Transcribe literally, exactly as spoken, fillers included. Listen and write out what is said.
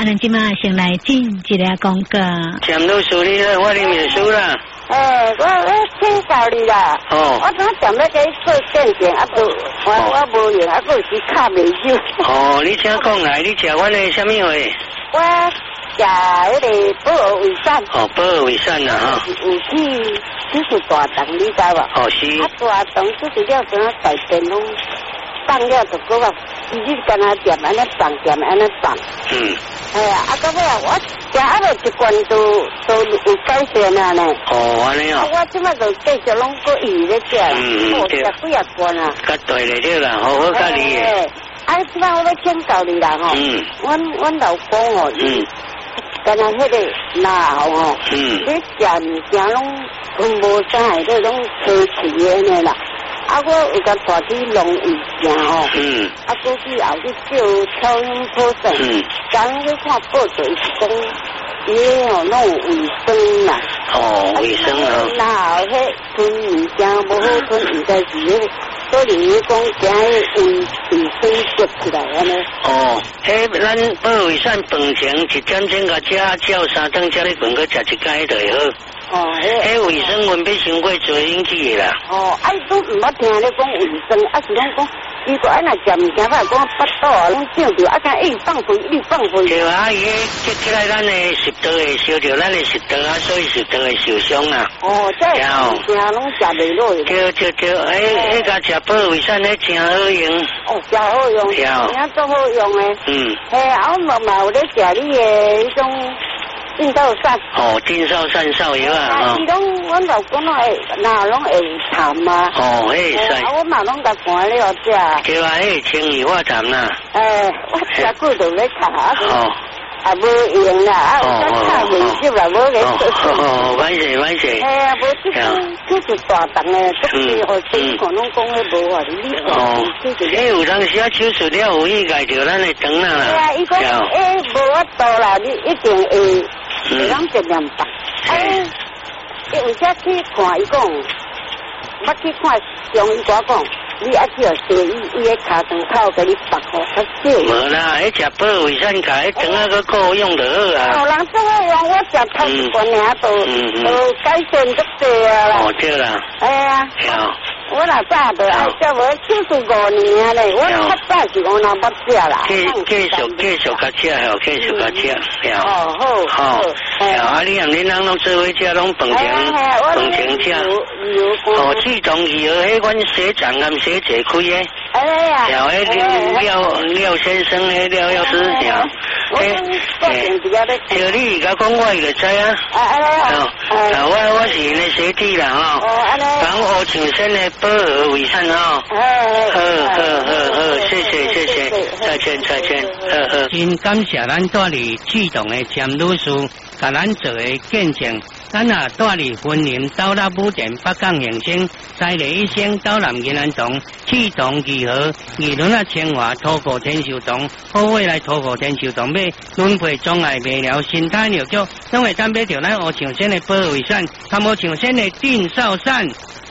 咱今嘛先来进一个广告。 占老师你好，我林秘书啦。 诶，我我请教你啦。哦。我昨点要给你做见证，啊不，我我无用，啊，还是卡未久。 哦，你请讲来，你食阮的什么货？ 我食迄个保和胃散。 哦，保和胃散啦哈。 有去就是大肠，你知无？ 哦是。 啊大肠就是了，怎啊大便拢放了就搁个，伊就干那点安尼放点安尼放。嗯。哎呀，啊到尾啊，我食啊落一罐都都有改善啊呢。哦，安尼哦。我即摆就继续拢搁预咧食啦。嗯嗯对。我食几啊罐啊。甲对咧对啦，好好甲你诶。啊，即摆我要请教你啦吼。嗯。阮阮老公哦。嗯。干那迄个脑哦。嗯。你食物件拢分无啥，你拢提起诶呢啦。啊，我有甲带去弄胃镜吼，嗯，啊，过去后去照超音波上，嗯，刚去看报道是讲，伊吼弄卫生啦，哦，卫生啊，然后迄吞物件无好吞，应该是迄，所以伊讲惊迄卫卫生接起来安尼。哦，迄咱保卫散饭前一点钟甲食，照三顿食咧饭，搁食一间就会好。哦，迄卫生文笔伤过做引起的啦。哦，啊，都唔捌听你讲卫生，啊是拢讲，如果安那食物件，话讲巴肚啊，拢胀着，啊，敢一放屁，一放屁。对啊，伊迄接起来咱的食道会烧着，咱的食道啊，所以食道会受伤啊。哦，这物件拢食袂落去。对对对，迄迄个食保卫散迄真好用。哦，真好用，真啊足好用的。嗯。嘿，啊，我嘛嘛有咧食你的迄种。进道散哦，进道散少药啊！伊拢阮老公拢会，那拢会痰嘛。哦，迄会使。啊，我嘛拢甲寒了食。对啊，迄清热化痰啦。诶，我食久就咧咳啊。哦。啊，无用啦，啊，我咳袂少啦，无咧做。哦，歹势歹势。嘿啊，无即种就是大肠诶，即是互亲看拢讲迄无法度，你哦。迄有当时啊手术了有伊介着咱诶肠啦啦。对啊，伊讲诶无法度啦，你一定会。会当尽量拔，哎，伊为啥去看？伊讲，捌去看中医我讲，你啊只要西医伊个骹肠口给你拔好较少。无啦，迄食保卫散卡，迄肠啊个够用就好啊。哦，人做好用，我食头一罐尔都都改善足多啊啦。哦，对啦。哎呀。我哪早就爱食，无手术五年嘞，我较早是我哪捌食啦。继继续继续甲食吼，继续甲食，哦好，好，啊你人恁人拢做伙食，拢饭前饭前食。哦，自动鱼儿迄款血肠含血解开诶。哎呀。然后迄廖廖先生迄廖药师讲，诶，叫你甲讲我伊就知啊。啊啊我我是因诶学弟啦吼。哦，安尼。然后请先诶。保和胃散哦，好好好好，谢谢谢谢，再见再见，呵呵。真感谢咱带里启动的詹女士，甲咱做的见证。咱也带里婚姻到达武店北港县城，在里一生到南银安堂，启动集合，二轮啊清华土国天寿堂，好未来土国天寿堂买轮回障碍未了，身体尿脚，拢会担买着咱乌长线的保和胃散，tham无长线的定少散。